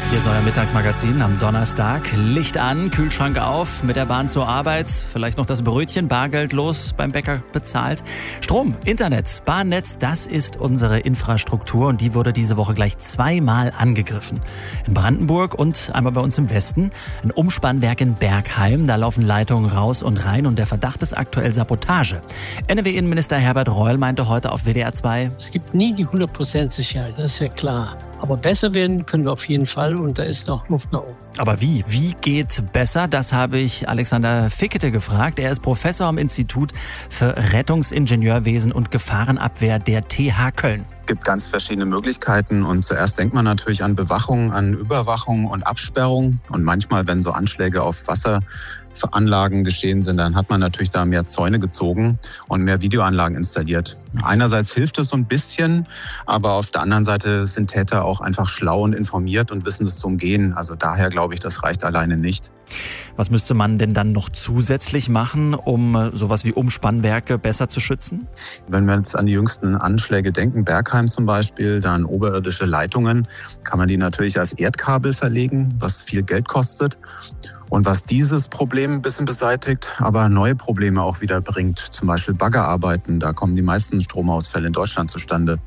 Hier ist euer Mittagsmagazin am Donnerstag. Licht an, Kühlschrank auf, mit der Bahn zur Arbeit, vielleicht noch das Brötchen bargeldlos beim Bäcker bezahlt. Strom, Internet, Bahnnetz, das ist unsere Infrastruktur und die wurde diese Woche gleich zweimal angegriffen. In Brandenburg und einmal bei uns im Westen. Ein Umspannwerk in Bergheim, da laufen Leitungen raus und rein und der Verdacht ist aktuell Sabotage. NRW-Innenminister Herbert Reul meinte heute auf WDR 2: Es gibt nie die 100% Sicherheit, das ist ja klar. Aber besser werden können wir auf jeden Fall und da ist noch Luft nach oben. Aber wie? Wie geht besser? Das habe ich Alexander Fickete gefragt. Er ist Professor am Institut für Rettungsingenieurwesen und Gefahrenabwehr der TH Köln. Es gibt ganz verschiedene Möglichkeiten und zuerst denkt man natürlich an Bewachung, an Überwachung und Absperrung und manchmal, wenn so Anschläge auf Wasseranlagen geschehen sind, dann hat man natürlich da mehr Zäune gezogen und mehr Videoanlagen installiert. Einerseits hilft es so ein bisschen, aber auf der anderen Seite sind Täter auch einfach schlau und informiert und wissen es zu umgehen. Also daher glaube ich, das reicht alleine nicht. Was müsste man denn dann noch zusätzlich machen, um sowas wie Umspannwerke besser zu schützen? Wenn wir jetzt an die jüngsten Anschläge denken, Bergheim zum Beispiel, dann oberirdische Leitungen, kann man die natürlich als Erdkabel verlegen, was viel Geld kostet. Und was dieses Problem ein bisschen beseitigt, aber neue Probleme auch wieder bringt, zum Beispiel Baggerarbeiten, da kommen die meisten Stromausfälle in Deutschland zustande.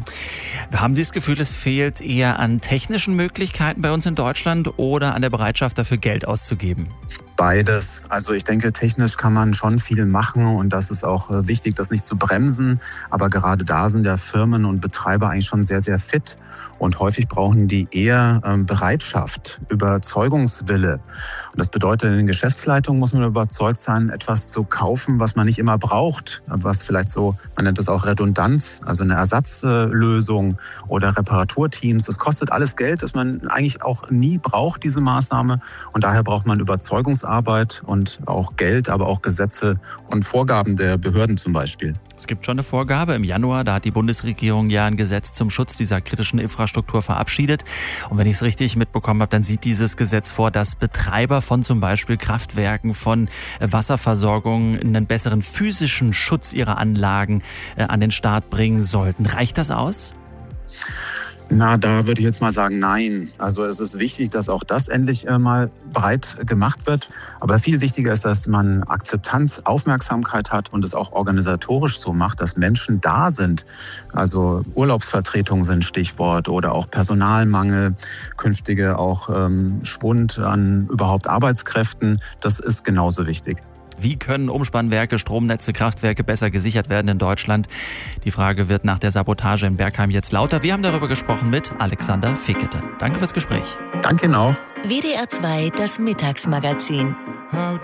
Haben Sie das Gefühl, es fehlt eher an technischen Möglichkeiten bei uns in Deutschland oder an der Bereitschaft dafür, Geld auszugeben? Beides. Also ich denke, technisch kann man schon viel machen und das ist auch wichtig, das nicht zu bremsen. Aber gerade da sind ja Firmen und Betreiber eigentlich schon sehr, sehr fit. Und häufig brauchen die eher Bereitschaft, Überzeugungswille. Und das bedeutet, in den Geschäftsleitungen muss man überzeugt sein, etwas zu kaufen, was man nicht immer braucht. Was vielleicht so, man nennt das auch Redundanz, also eine Ersatzlösung oder Reparaturteams. Das kostet alles Geld, das man eigentlich auch nie braucht, diese Maßnahme. Und daher braucht man Überzeugungsarbeit und auch Geld, aber auch Gesetze und Vorgaben der Behörden zum Beispiel. Es gibt schon eine Vorgabe. Im Januar, da hat die Bundesregierung ja ein Gesetz zum Schutz dieser kritischen Infrastruktur verabschiedet. Und wenn ich es richtig mitbekommen habe, dann sieht dieses Gesetz vor, dass Betreiber von zum Beispiel Kraftwerken, von Wasserversorgung einen besseren physischen Schutz ihrer Anlagen an den Start bringen sollten. Reicht das aus? Na, da würde ich jetzt mal sagen, nein. Also es ist wichtig, dass auch das endlich mal breit gemacht wird. Aber viel wichtiger ist, dass man Akzeptanz, Aufmerksamkeit hat und es auch organisatorisch so macht, dass Menschen da sind. Also Urlaubsvertretungen sind Stichwort oder auch Personalmangel, künftige auch Schwund an überhaupt Arbeitskräften. Das ist genauso wichtig. Wie können Umspannwerke, Stromnetze, Kraftwerke besser gesichert werden in Deutschland? Die Frage wird nach der Sabotage in Bergheim jetzt lauter. Wir haben darüber gesprochen mit Alexander Fickete. Danke fürs Gespräch. Danke Ihnen auch. WDR 2, das Mittagsmagazin. How